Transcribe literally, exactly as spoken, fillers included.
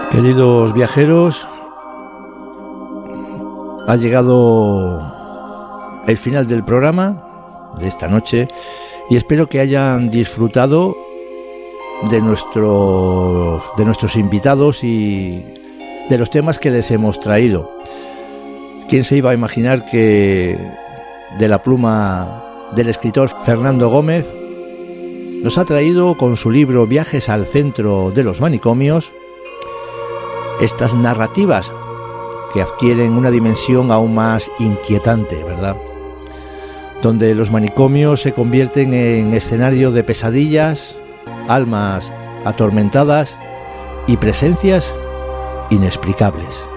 Queridos viajeros, ha llegado el final del programa de esta noche y espero que hayan disfrutado de nuestros, de nuestros invitados y de los temas que les hemos traído. ¿Quién se iba a imaginar que de la pluma del escritor Fernando Gómez nos ha traído con su libro Viajes al centro de los manicomios estas narrativas que adquieren una dimensión aún más inquietante, ¿verdad? Donde los manicomios se convierten en escenario de pesadillas, almas atormentadas y presencias inexplicables.